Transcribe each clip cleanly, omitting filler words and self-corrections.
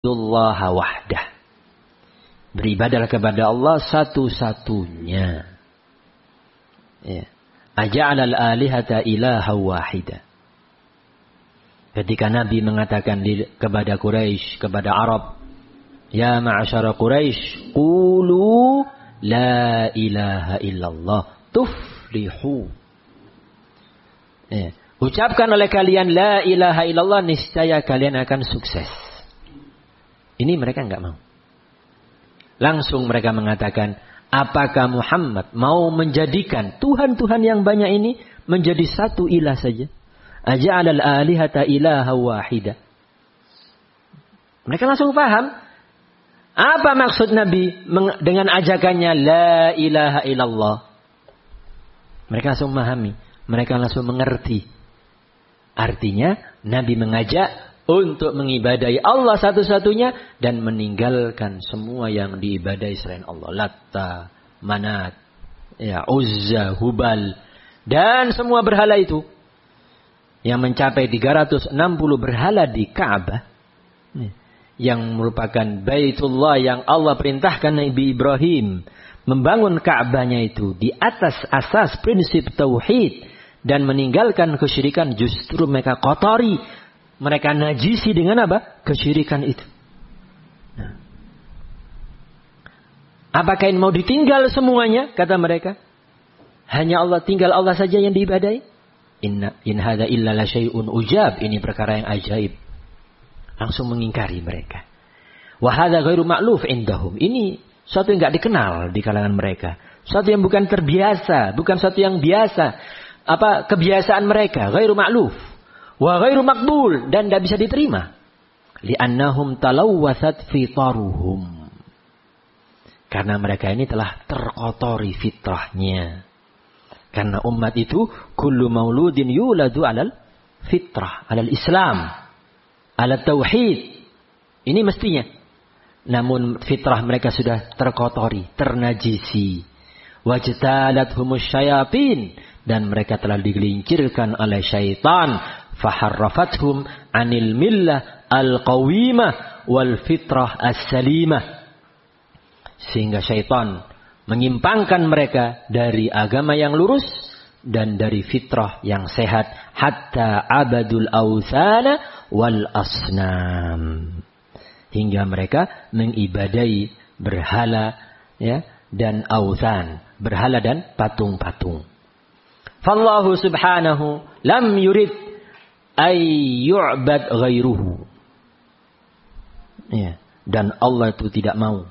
Allah wahdah. Beribadahlah kepada Allah satu-satunya. Ya. Aja'alal alihata ilaha wahida. Ketika Nabi mengatakan kepada Quraisy, kepada Arab, ya ma'asyara Quraisy, qulu la ilaha illallah tuflihu. Ya. Ucapkan oleh kalian la ilaha illallah, niscaya kalian akan sukses. Ini mereka enggak mau. Langsung mereka mengatakan, apakah Muhammad mau menjadikan Tuhan-Tuhan yang banyak ini menjadi satu ilah saja? Aja'alal alihata ilaha wahida. Mereka langsung paham. Apa maksud Nabi dengan ajakannya la ilaha illallah? Mereka langsung memahami. Mereka langsung mengerti. Artinya Nabi mengajak untuk mengibadahi Allah satu-satunya dan meninggalkan semua yang diibadahi selain Allah. Latta, Manat, ya, Uzza, Hubal, dan semua berhala itu. Yang mencapai 360 berhala di Ka'bah. Yang merupakan Baitullah yang Allah perintahkan Nabi Ibrahim membangun Ka'bahnya itu di atas asas prinsip tauhid dan meninggalkan kesyirikan, justru mereka kotori, mereka najisi dengan apa? Kesyirikan itu. Nah. Apakah ini mau ditinggal semuanya? Kata mereka. Hanya Allah, tinggal Allah saja yang diibadahi. In hadza illa la syai'un ujab. Ini perkara yang ajaib. Langsung mengingkari mereka. Wa hadza ghairu ma'luf indahum. Ini suatu yang enggak dikenal di kalangan mereka. Suatu yang bukan terbiasa, bukan suatu yang biasa. Kebiasaan mereka, ghairu ma'luf. Wa ghairu maqbul, dan tidak bisa diterima. Li'annahum talawwathat fitaruhum. Karena mereka ini telah terkotori fitrahnya. Karena umat itu kullu mauludin yuladu alal fitrah, alal Islam, alal tauhid. Ini mestinya. Namun fitrah mereka sudah terkotori, ternajisi. Wajtalathumush syayatin, dan mereka telah digelincirkan oleh syaitan. Faharrafathum anil millah al-qawimah wal fitrah as-salimah. Sehingga syaitan menyimpangkan mereka dari agama yang lurus dan dari fitrah yang sehat. Hatta abadul awthana wal asnam. Hingga mereka mengibadai berhala, ya, dan awthan, berhala dan patung-patung. Fallahu subhanahu lam yurid ay yu'bad ghairuhu. Ya, dan Allah itu tidak mau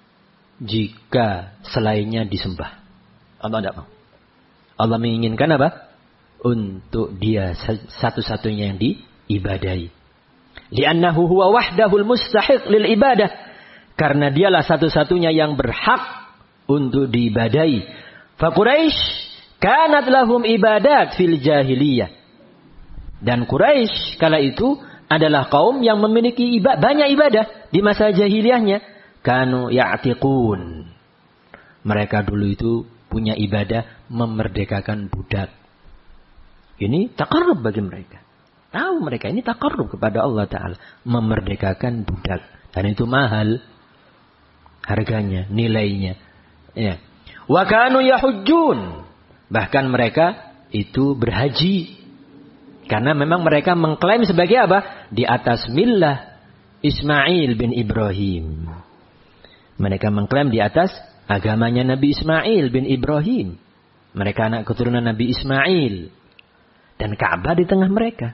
jika selainnya disembah. Allah tidak mau. Allah menginginkan apa? Untuk dia satu-satunya yang diibadahi. Li'annahu huwa wahdahul mustahiq lil ibadah. Karena dialah satu-satunya yang berhak untuk diibadahi. Fa Quraisy kanat lahum ibadat fil jahiliyah. Dan Quraisy kala itu adalah kaum yang memiliki banyak ibadah di masa jahiliyahnya. Kanu ya'tiqun. Mereka dulu itu punya ibadah memerdekakan budak. Ini taqarrub bagi mereka. Tahu mereka ini taqarrub kepada Allah Ta'ala. Memerdekakan budak. Dan itu mahal harganya, nilainya. Ya. Wa kanu yahujjun. Bahkan mereka itu berhaji. Karena memang mereka mengklaim sebagai apa? Di atas millah Ismail bin Ibrahim. Mereka mengklaim di atas agamanya Nabi Ismail bin Ibrahim. Mereka anak keturunan Nabi Ismail. Dan Ka'bah di tengah mereka.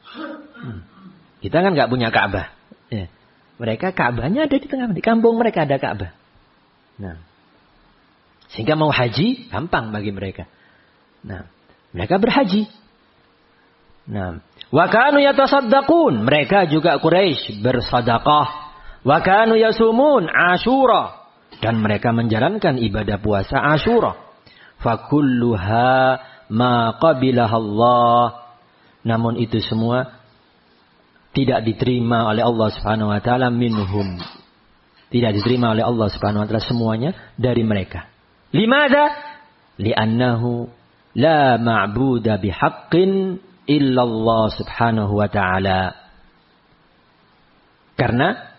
Kita kan nggak punya Ka'bah. Ya. Mereka Ka'bahnya ada di tengah. Di kampung mereka ada Ka'bah. Nah, sehingga mau haji gampang bagi mereka. Nah, mereka berhaji. Nah, wa kanu yatasaddaqun. Mereka juga Quraisy bersedekah. Wa kanu yasumun Asyura, dan mereka menjalankan ibadah puasa Asyura. Fa kulluha ma qabilaha Allah. Namun itu semua tidak diterima oleh Allah Subhanahu wa taala minhum. Tidak diterima oleh Allah Subhanahu wa taala semuanya dari mereka. Limadza? Li'annahu la ma'buda bihaqqin illa Allah Subhanahu wa taala. Karena